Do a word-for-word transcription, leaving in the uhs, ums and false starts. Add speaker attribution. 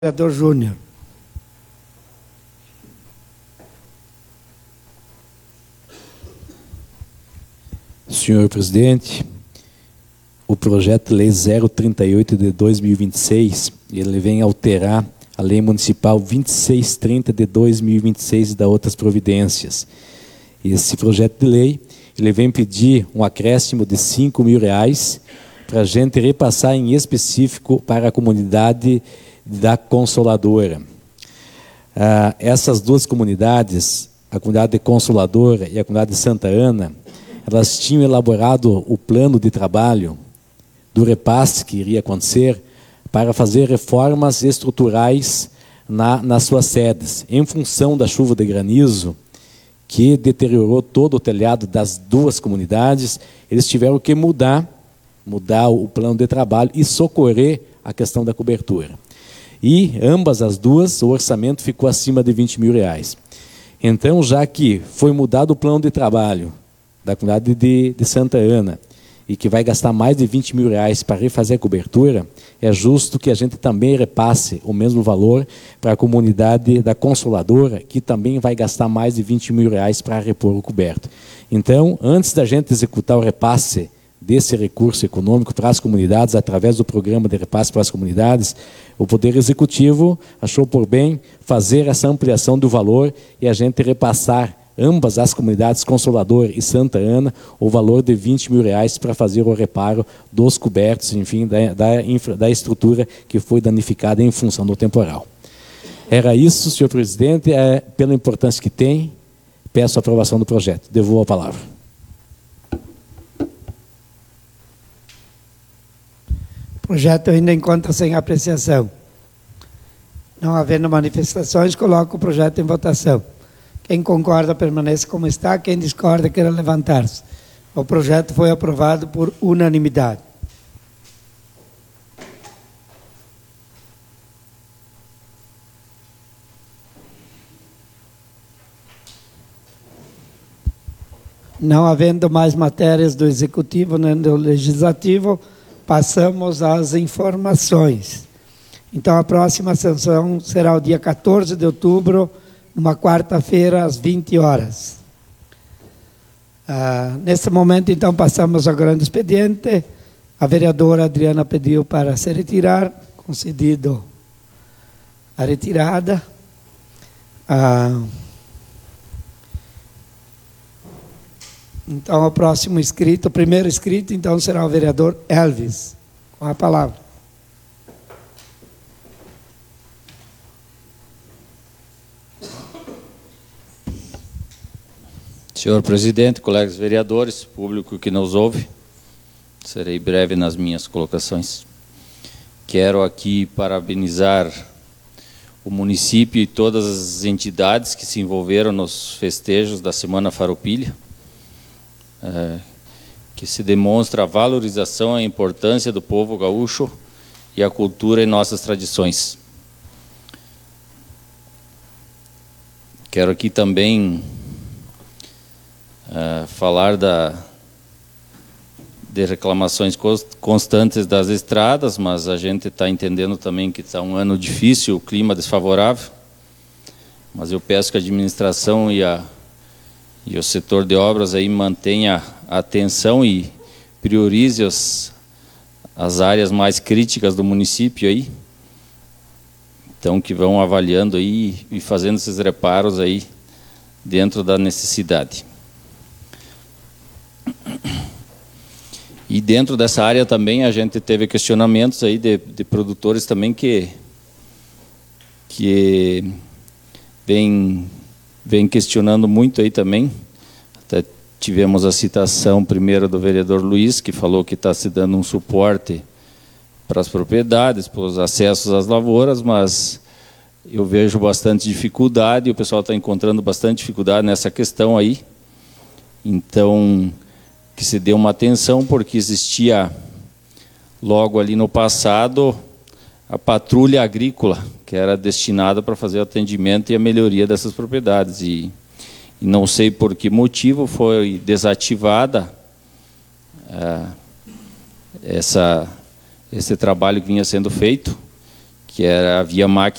Speaker 1: Vereador Júnior.
Speaker 2: Senhor presidente, o projeto de lei zero trinta e oito de dois mil e vinte e seis, ele vem alterar a lei municipal vinte e seis trinta de dois mil e vinte e seis e da outras providências. Esse projeto de lei, ele vem pedir um acréscimo de cinco mil reais para a gente repassar em específico para a comunidade da Consoladora. Ah, essas duas comunidades, a comunidade de Consoladora e a comunidade de Santa Ana, elas tinham elaborado o plano de trabalho do repasse que iria acontecer para fazer reformas estruturais na, nas suas sedes. Em função da chuva de granizo, que deteriorou todo o telhado das duas comunidades, eles tiveram que mudar, mudar o plano de trabalho e socorrer a questão da cobertura. E ambas as duas, o orçamento ficou acima de vinte mil reais. Então, já que foi mudado o plano de trabalho da comunidade de, de Santa Ana, e que vai gastar mais de vinte mil reais para refazer a cobertura, é justo que a gente também repasse o mesmo valor para a comunidade da Consoladora, que também vai gastar mais de vinte mil reais para repor o coberto. Então, antes da gente executar o repasse desse recurso econômico para as comunidades, através do programa de repasse para as comunidades, o Poder Executivo achou por bem fazer essa ampliação do valor e a gente repassar ambas as comunidades, Consoladora e Santa Ana, o valor de vinte mil reais para fazer o reparo dos cobertos, enfim, da, da, infra, da estrutura que foi danificada em função do temporal. Era isso, senhor presidente, é, pela importância que tem, peço a aprovação do projeto. Devolvo a palavra.
Speaker 1: O projeto ainda encontra-se em apreciação. Não havendo manifestações, coloco o projeto em votação. Quem concorda, permaneça como está. Quem discorda, queira levantar-se. O projeto foi aprovado por unanimidade. Não havendo mais matérias do Executivo nem do Legislativo, passamos às informações. Então, a próxima sessão será o dia quatorze de outubro, numa quarta-feira, às vinte horas. Ah, nesse momento, então, passamos ao grande expediente. A vereadora Adriana pediu para se retirar, concedido a retirada. Ah, então, o próximo inscrito, o primeiro inscrito, então, será o vereador Elvis. Com a palavra.
Speaker 3: Senhor presidente, colegas vereadores, público que nos ouve, serei breve nas minhas colocações. Quero aqui parabenizar o município e todas as entidades que se envolveram nos festejos da Semana Farroupilha, é, que se demonstra a valorização e a importância do povo gaúcho e a cultura e nossas tradições. Quero aqui também Uh, falar da, de reclamações constantes das estradas, mas a gente está entendendo também que está um ano difícil, o clima desfavorável, mas eu peço que a administração e, a, e o setor de obras aí mantenha a atenção e priorize os, as áreas mais críticas do município aí, então que vão avaliando aí e fazendo esses reparos aí dentro da necessidade. E dentro dessa área também a gente teve questionamentos aí de, de produtores também que, que vem, vem questionando muito aí também. Até tivemos a citação primeiro do vereador Luiz, que falou que está se dando um suporte para as propriedades, para os acessos às lavouras, mas eu vejo bastante dificuldade, o pessoal está encontrando bastante dificuldade nessa questão aí. Então, que se dê uma atenção, porque existia logo ali no passado a patrulha agrícola, que era destinada para fazer o atendimento e a melhoria dessas propriedades. E, e não sei por que motivo foi desativada ah, essa, esse trabalho que vinha sendo feito, que era a Via Mac